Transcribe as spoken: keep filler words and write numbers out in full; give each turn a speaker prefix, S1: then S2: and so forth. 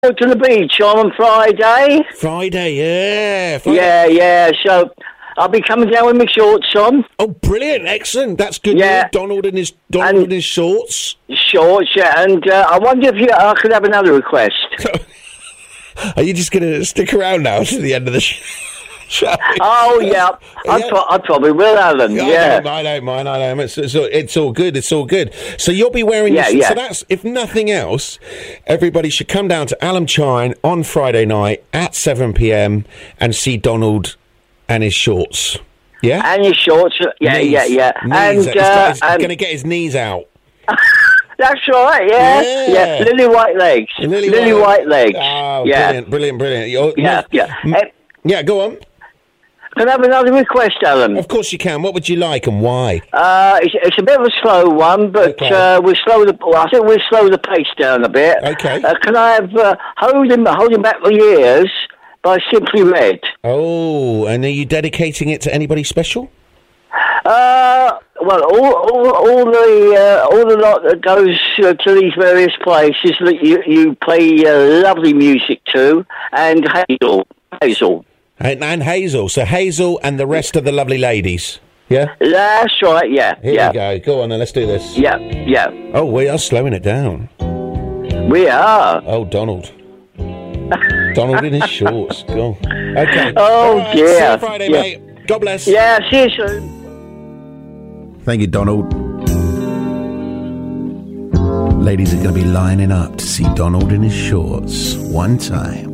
S1: to the beach on Friday.
S2: Friday, yeah. Friday.
S1: Yeah, yeah. So I'll be coming down with my shorts on.
S2: Oh, brilliant! Excellent. That's good.
S1: Yeah.
S2: News. Donald in his Donald
S1: And-
S2: in his shorts.
S1: Shorts, yeah. And uh, I wonder if you, I could have another request.
S2: Are you just going to stick around now to the end of the show? Shall we?
S1: Oh, yeah. I,
S2: Yeah.
S1: pro- I probably will, Alan.
S2: I
S1: Yeah.
S2: don't, I don't mind. I don't. It's, it's, all, it's all good. It's all good. So you'll be wearing.
S1: Yeah,
S2: your,
S1: yeah.
S2: So that's if nothing else, everybody should come down to Alam Chine on Friday night at seven p.m. and see Donald and his shorts. Yeah.
S1: And your shorts. Yeah,
S2: Knees.
S1: yeah, yeah.
S2: Knees.
S1: And
S2: he's
S1: uh,
S2: he's
S1: and-
S2: going to get his knees out.
S1: that's right, yeah.
S2: Yeah.
S1: Yeah. Lily White Legs.
S2: Lily
S1: Lily,
S2: White-
S1: White Legs.
S2: Oh,
S1: yeah.
S2: brilliant, brilliant, brilliant. You're-
S1: Yeah, yeah.
S2: Mm,
S1: Uh,
S2: yeah, go on.
S1: Can I have another request, Alan?
S2: Of course you can. What would you like and why?
S1: Uh, it's, it's a bit of a slow one, but
S2: Okay.
S1: uh, we'll slow the. Well, I think we'll slow the pace down a bit.
S2: Okay.
S1: Uh, can I have uh, holding holding back the years by Simply Red?
S2: Oh, and are you dedicating it to anybody special?
S1: Uh, well, all all, all the uh, all the lot that goes uh, to these various places that you you play uh, lovely music to, and Hazel, Hazel.
S2: And, and Hazel. So Hazel and the rest of the lovely ladies. Yeah?
S1: That's right. Yeah,
S2: Here
S1: yeah,
S2: we go. Go on then, let's do this.
S1: yeah, yeah.
S2: Oh, we are slowing it down.
S1: We are.
S2: Oh, Donald. Donald in his shorts. Go. Okay.
S1: Oh,
S2: All right,
S1: dear.
S2: See you Friday,
S1: Yeah.
S2: mate. God bless.
S1: Yeah. See you soon.
S2: Thank you, Donald. Ladies are going to be lining up to see Donald in his shorts one time.